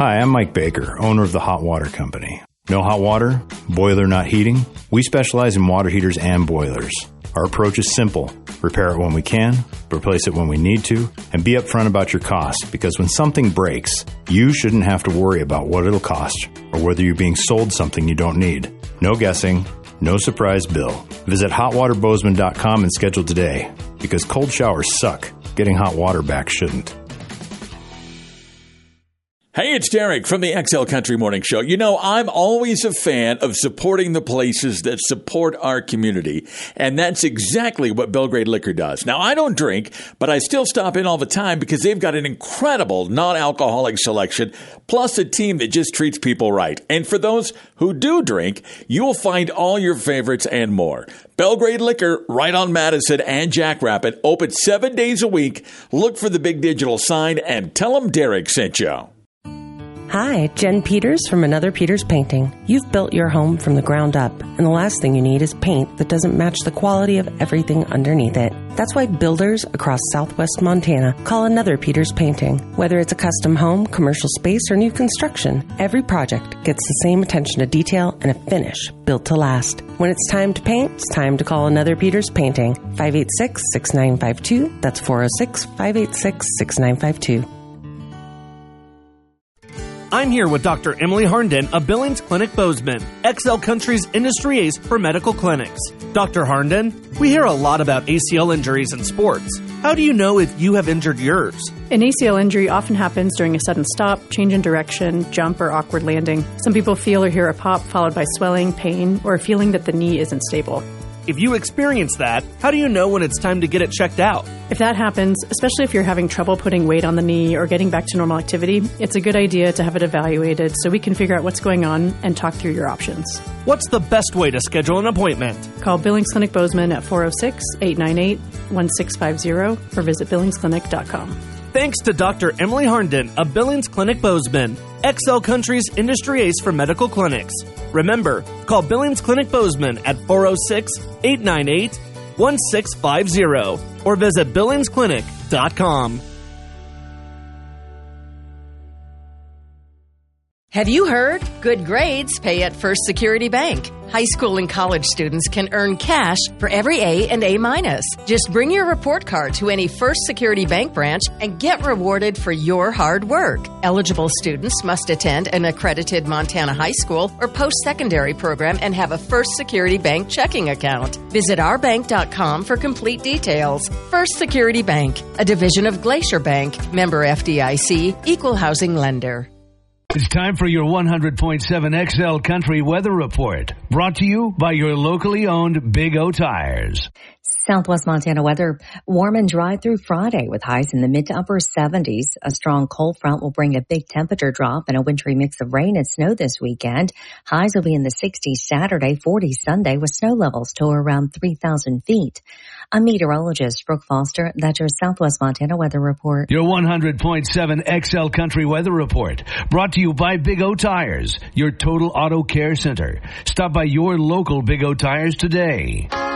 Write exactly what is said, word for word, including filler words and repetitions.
Hi, I'm Mike Baker, owner of the Hot Water Company. No hot water? Boiler not heating? We specialize in water heaters and boilers. Our approach is simple. Repair it when we can, replace it when we need to, and be upfront about your cost, because when something breaks, you shouldn't have to worry about what it'll cost or whether you're being sold something you don't need. No guessing, no surprise bill. Visit hot water bozeman dot com and schedule today, because cold showers suck. Getting hot water back shouldn't. Hey, it's Derek from the X L Country Morning Show. You know, I'm always a fan of supporting the places that support our community, and that's exactly what Belgrade Liquor does. Now, I don't drink, but I still stop in all the time because they've got an incredible non-alcoholic selection, plus a team that just treats people right. And for those who do drink, you'll find all your favorites and more. Belgrade Liquor, right on Madison and Jackrabbit, open seven days a week. Look for the big digital sign and tell them Derek sent you. Hi, Jen Peters from Another Peters Painting. You've built your home from the ground up, and the last thing you need is paint that doesn't match the quality of everything underneath it. That's why builders across southwest Montana call Another Peters Painting. Whether it's a custom home, commercial space, or new construction, every project gets the same attention to detail and a finish built to last. When it's time to paint, it's time to call Another Peters Painting. five eight six, six nine five two. That's four oh six, five eight six, six nine five two. I'm here with Doctor Emily Harnden of Billings Clinic Bozeman, X L Country's industry ace for medical clinics. Doctor Harnden, we hear a lot about A C L injuries in sports. How do you know if you have injured yours? An A C L injury often happens during a sudden stop, change in direction, jump, or awkward landing. Some people feel or hear a pop followed by swelling, pain, or a feeling that the knee isn't stable. If you experience that, how do you know when it's time to get it checked out? If that happens, especially if you're having trouble putting weight on the knee or getting back to normal activity, it's a good idea to have it evaluated so we can figure out what's going on and talk through your options. What's the best way to schedule an appointment? Call Billings Clinic Bozeman at four oh six, eight nine eight, one six five zero or visit billings clinic dot com. Thanks to Doctor Emily Harnden of Billings Clinic Bozeman, X L Country's industry ace for medical clinics. Remember, call Billings Clinic Bozeman at four oh six, eight nine eight, one six five zero or visit billings clinic dot com. Have you heard? Good grades pay at First Security Bank. High school and college students can earn cash for every A and A minus. Just bring your report card to any First Security Bank branch and get rewarded for your hard work. Eligible students must attend an accredited Montana high school or post-secondary program and have a First Security Bank checking account. Visit our bank dot com for complete details. First Security Bank, a division of Glacier Bank, member F D I C, equal housing lender. It's time for your one hundred point seven X L Country Weather Report, brought to you by your locally owned Big O Tires. Southwest Montana weather, warm and dry through Friday with highs in the mid to upper seventies. A strong cold front will bring a big temperature drop and a wintry mix of rain and snow this weekend. Highs will be in the sixties Saturday, forties Sunday with snow levels to around three thousand feet. I'm meteorologist Brooke Foster. That's your Southwest Montana weather report. Your one hundred point seven X L Country Weather Report, brought to you by Big O Tires, your total auto care center. Stop by your local Big O Tires today.